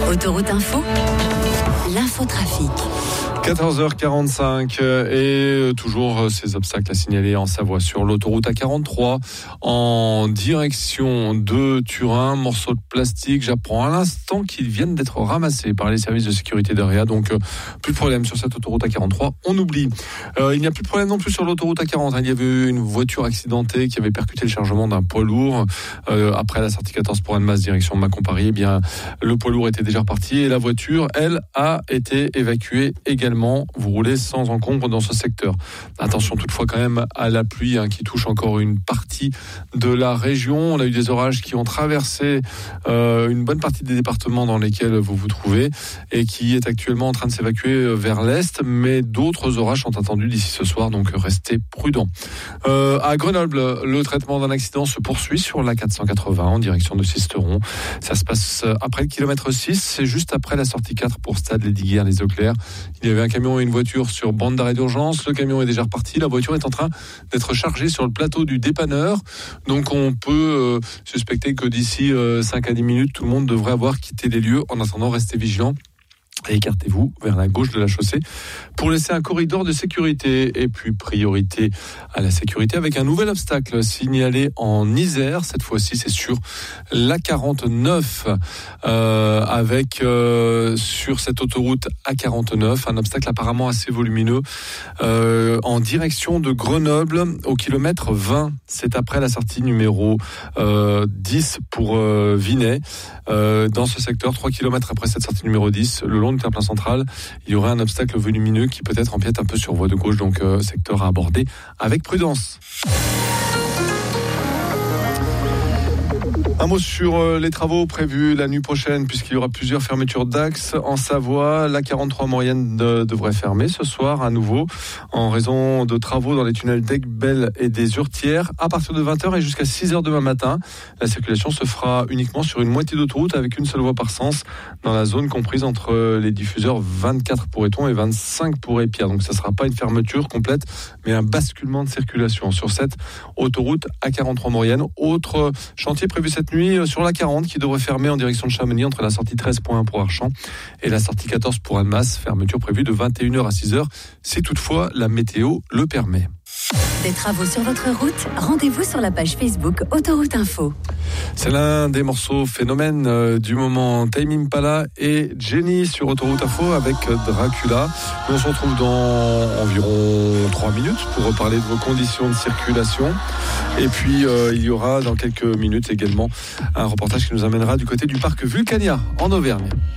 Autoroute Info, l'infotrafic. 14h45 et toujours ces obstacles à signaler en Savoie sur l'autoroute A43 en direction de Turin. Morceaux de plastique, j'apprends à l'instant qu'ils viennent d'être ramassés par les services de sécurité d'AREA, donc plus de problème sur cette autoroute A43, on oublie. Il n'y a plus de problème non plus sur l'autoroute A40, il y avait eu une voiture accidentée qui avait percuté le chargement d'un poids lourd après la sortie 14 pour Annemasse direction Mâcon-Paris. Eh bien, le poids lourd était déjà reparti et la voiture, elle, a été évacuée également. Vous roulez sans encombre dans ce secteur. Attention toutefois quand même à la pluie qui touche encore une partie de la région. On a eu des orages qui ont traversé une bonne partie des départements dans lesquels vous vous trouvez et qui est actuellement en train de s'évacuer vers l'est, mais d'autres orages sont attendus d'ici ce soir, donc restez prudents. À Grenoble, le traitement d'un accident se poursuit sur la 480 en direction de Sisteron. Ça se passe après le kilomètre 6, c'est juste après la sortie 4 pour Stade, les Diguières, les Eaux-Claires. Il y avait un camion et une voiture sur bande d'arrêt d'urgence. Le camion est déjà reparti. La voiture est en train d'être chargée sur le plateau du dépanneur. Donc on peut suspecter que d'ici 5 à 10 minutes, tout le monde devrait avoir quitté les lieux. En attendant, restez vigilants. Et écartez-vous vers la gauche de la chaussée pour laisser un corridor de sécurité. Et puis priorité à la sécurité avec un nouvel obstacle signalé en Isère. Cette fois-ci, c'est sur l'A49 avec sur cette autoroute A49 un obstacle apparemment assez volumineux en direction de Grenoble au kilomètre 20. C'est après la sortie numéro 10 pour Vinay. Dans ce secteur, 3 km après cette sortie numéro 10, le long du terre-plein central, il y aurait un obstacle volumineux qui peut-être empiète un peu sur voie de gauche, donc secteur à aborder avec prudence. Un mot sur les travaux prévus la nuit prochaine, puisqu'il y aura plusieurs fermetures d'axes en Savoie. La 43 Maurienne devrait fermer ce soir à nouveau en raison de travaux dans les tunnels d'Aiguebelle et des Hurtières à partir de 20h et jusqu'à 6h demain matin. La circulation se fera uniquement sur une moitié d'autoroute avec une seule voie par sens dans la zone comprise entre les diffuseurs 24 pour Éton et 25 pour Épierre. Donc ça ne sera pas une fermeture complète, mais un basculement de circulation sur cette autoroute A43 Maurienne. Autre chantier prévu cette nuit sur la 40 qui devrait fermer en direction de Chamonix entre la sortie 13.1 pour Archamps et la sortie 14 pour Annemasse. Fermeture prévue de 21h à 6h si toutefois la météo le permet. Des travaux sur votre route, rendez-vous sur la page Facebook Autoroute Info. C'est l'un des morceaux phénomènes du moment. Tame Impala et Jenny sur Autoroute Info avec Dracula. Nous on se retrouve dans environ 3 minutes pour reparler de vos conditions de circulation. Et puis il y aura dans quelques minutes également un reportage qui nous amènera du côté du parc Vulcania en Auvergne.